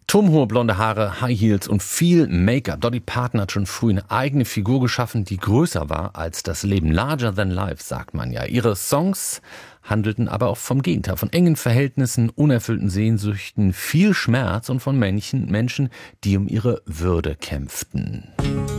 Turmhohe blonde Haare, High Heels und viel Make-up. Dolly Parton hat schon früh eine eigene Figur geschaffen, die größer war als das Leben. Larger than life, sagt man ja. Ihre Songs handelten aber auch vom Gegenteil, von engen Verhältnissen, unerfüllten Sehnsüchten, viel Schmerz und von Menschen, die um ihre Würde kämpften.